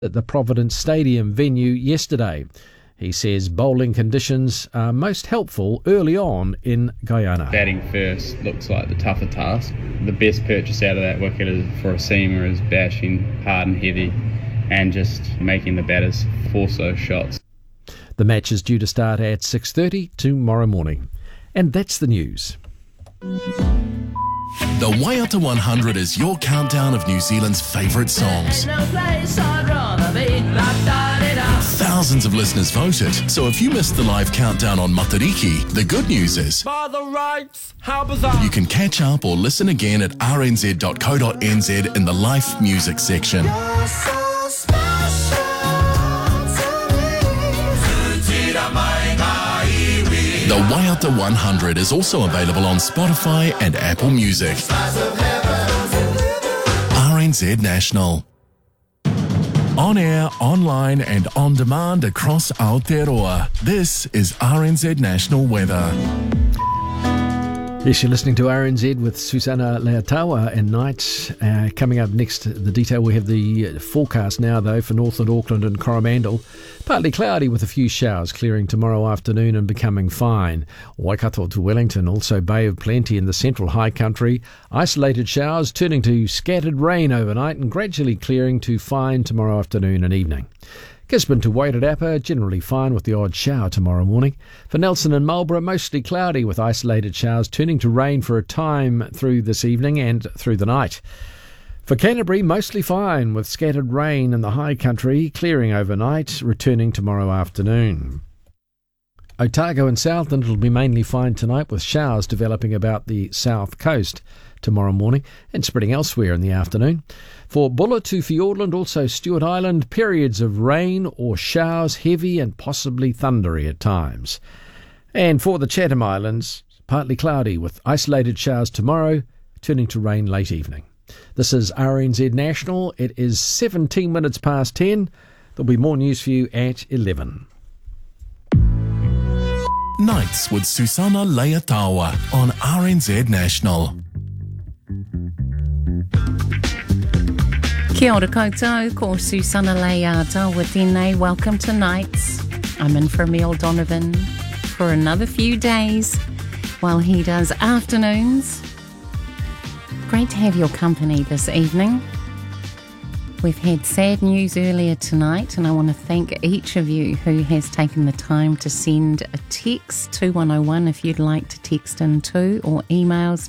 at the Providence Stadium venue yesterday. He says bowling conditions are most helpful early on in Guyana. Batting first looks like the tougher task. The best purchase out of that wicket for a seamer is bashing hard and heavy and just making the batters force those shots. The match is due to start at 6:30 tomorrow morning. And that's the news. The Waiata 100 is your countdown of New Zealand's favourite songs. Thousands of listeners voted, so if you missed the live countdown on Matariki, the good news is you can catch up or listen again at rnz.co.nz in the Life Music section. The Waiata 100 is also available on Spotify and Apple Music. RNZ National. On air, online and on demand across Aotearoa. This is RNZ National Weather. Yes, you're listening to RNZ with Susana Leatawa and night. Coming up next, the detail, we have the forecast now, though, for Northland, Auckland and Coromandel. Partly cloudy with a few showers, clearing tomorrow afternoon and becoming fine. Waikato to Wellington, also Bay of Plenty in the central high country. Isolated showers turning to scattered rain overnight and gradually clearing to fine tomorrow afternoon and evening. Gisborne to Wairarapa, generally fine with the odd shower tomorrow morning. For Nelson and Marlborough, mostly cloudy with isolated showers turning to rain for a time through this evening and through the night. For Canterbury, mostly fine with scattered rain in the high country, clearing overnight, returning tomorrow afternoon. Otago and Southland will be mainly fine tonight with showers developing about the south coast tomorrow morning and spreading elsewhere in the afternoon. For Bulla to Fiordland, also Stewart Island, periods of rain or showers, heavy and possibly thundery at times. And for the Chatham Islands, partly cloudy with isolated showers tomorrow, turning to rain late evening. This is RNZ National. It is 17 minutes past 10. There'll be more news for you at 11. Nights with Susana Leatawa on RNZ National. Kia ora koutou, ko Susana Leatawa tēnei. Welcome to Nights. I'm in for Emil Donovan for another few days while he does afternoons. Great to have your company this evening. We've had sad news earlier tonight, and I want to thank each of you who has taken the time to send a text, 2101 if you'd like to text in too, or emails,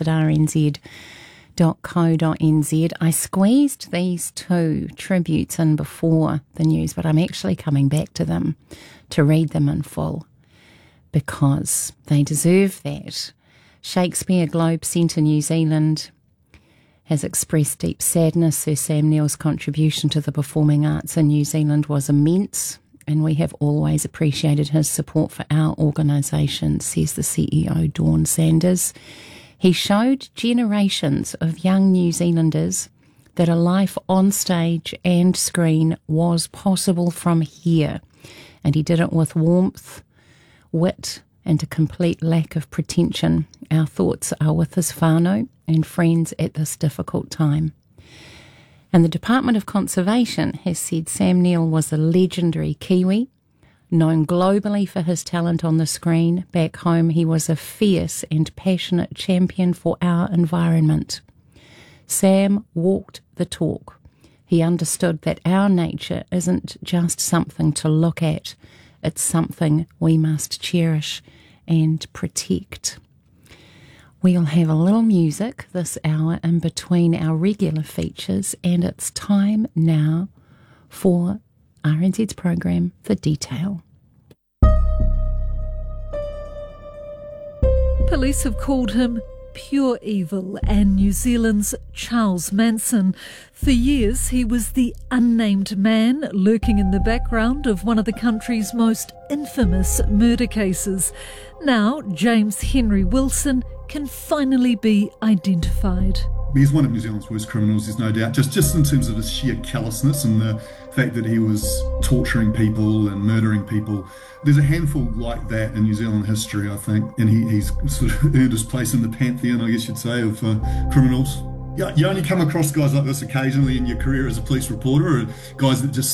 nights@rnz.co.nz. I squeezed these two tributes in before the news, but I'm actually coming back to them to read them in full because they deserve that. Shakespeare Globe Centre New Zealand has expressed deep sadness. Sir Sam Neill's contribution to the performing arts in New Zealand was immense, and we have always appreciated his support for our organisation, says the CEO, Dawn Sanders. He showed generations of young New Zealanders that a life on stage and screen was possible from here, and he did it with warmth, wit, and a complete lack of pretension. Our thoughts are with his whānau and friends at this difficult time. And the Department of Conservation has said Sam Neill was a legendary Kiwi, known globally for his talent on the screen. Back home, he was a fierce and passionate champion for our environment. Sam walked the talk. He understood that our nature isn't just something to look at, it's something we must cherish and protect. We'll have a little music this hour in between our regular features, and it's time now for RNZ's program, The Detail. Police have called him pure evil and New Zealand's Charles Manson. For years, he was the unnamed man lurking in the background of one of the country's most infamous murder cases. Now, James Henry Wilson can finally be identified. He's one of New Zealand's worst criminals, there's no doubt, just in terms of his sheer callousness and the fact that he was torturing people and murdering people. There's a handful like that in New Zealand history, I think, and he's sort of earned his place in the pantheon, I guess you'd say, of criminals. You only come across guys like this occasionally in your career as a police reporter, or guys that just